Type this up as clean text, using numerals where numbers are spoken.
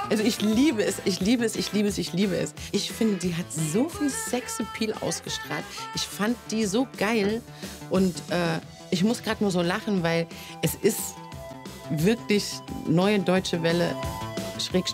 Also ich liebe es, ich liebe es, ich liebe es, ich liebe es. Ich finde, die hat so viel Sexappeal ausgestrahlt. Ich fand die so geil und ich muss gerade nur so lachen, weil es ist wirklich neue deutsche Welle,